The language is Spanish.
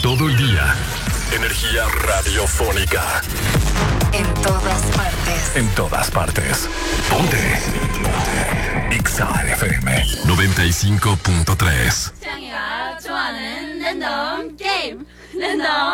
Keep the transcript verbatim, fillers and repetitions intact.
todo el día. Energía radiofónica. En todas partes. En todas partes. Ponte. Ponte. Ixa F M noventa y cinco punto tres. 취향이가 좋아하는 랜덤 게임 랜덤